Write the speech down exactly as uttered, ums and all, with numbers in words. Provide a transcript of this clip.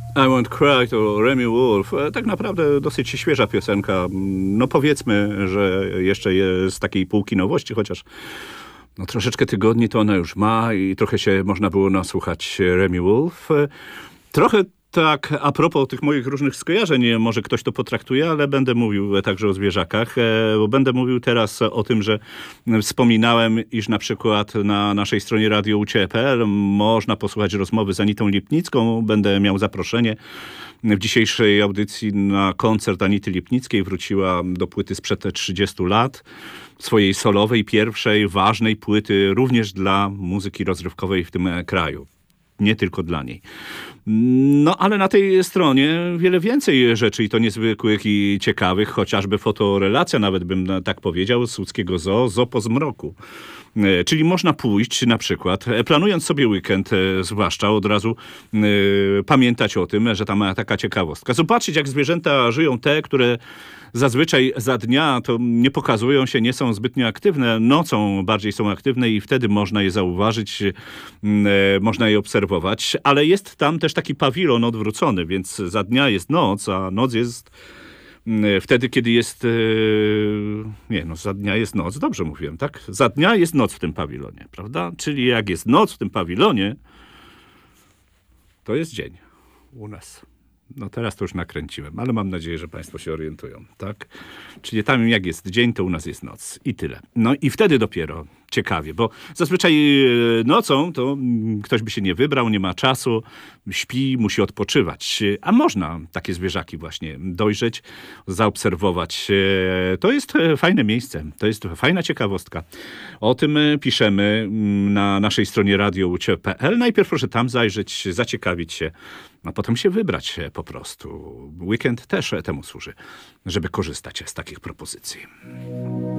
I Won't Cry to Remi Wolf. Tak naprawdę dosyć świeża piosenka. No powiedzmy, że jeszcze jest z takiej półki nowości, chociaż no troszeczkę tygodni to ona już ma i trochę się można było nasłuchać Remi Wolf. Trochę tak, a propos tych moich różnych skojarzeń, może ktoś to potraktuje, ale będę mówił także o zwierzakach, bo będę mówił teraz o tym, że wspominałem, iż na przykład na naszej stronie radio u cie kropka pe el można posłuchać rozmowy z Anitą Lipnicką. Będę miał zaproszenie w dzisiejszej audycji na koncert Anity Lipnickiej. Wróciła do płyty sprzed trzydziestu lat, swojej solowej, pierwszej, ważnej płyty, również dla muzyki rozrywkowej w tym kraju. Nie tylko dla niej. No, ale na tej stronie wiele więcej rzeczy i to niezwykłych i ciekawych, chociażby fotorelacja, nawet bym tak powiedział, z łódzkiego zoo, Zoo po zmroku. Czyli można pójść na przykład, planując sobie weekend, zwłaszcza od razu yy, pamiętać o tym, że tam taka ciekawostka. Zobaczyć, jak zwierzęta żyją, te, które zazwyczaj za dnia to nie pokazują się, nie są zbytnio aktywne, nocą bardziej są aktywne i wtedy można je zauważyć, yy, można je obserwować, ale jest tam też taki pawilon odwrócony, więc za dnia jest noc, a noc jest wtedy, kiedy jest... Yy, nie, no za dnia jest noc, dobrze mówiłem, tak? Za dnia jest noc w tym pawilonie, prawda? Czyli jak jest noc w tym pawilonie, to jest dzień u nas. No teraz to już nakręciłem, ale mam nadzieję, że państwo się orientują, tak? Czyli tam jak jest dzień, to u nas jest noc i tyle. No i wtedy dopiero ciekawie, bo zazwyczaj nocą to ktoś by się nie wybrał, nie ma czasu, śpi, musi odpoczywać. A można takie zwierzaki właśnie dojrzeć, zaobserwować. To jest fajne miejsce, to jest fajna ciekawostka. O tym piszemy na naszej stronie radio u cie kropka pe el. Najpierw proszę tam zajrzeć, zaciekawić się, a potem się wybrać po prostu. Weekend też temu służy, żeby korzystać z takich propozycji.